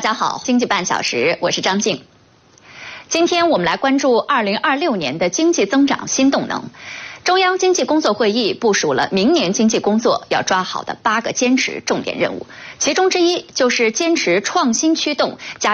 家好，经济半小时，我是张静。今天我们来关注2026年的经济增长新动能。中央经济工作会议部署了明年经济工作要抓好的8个坚持重点任务，其中之一就是坚持创新驱动，加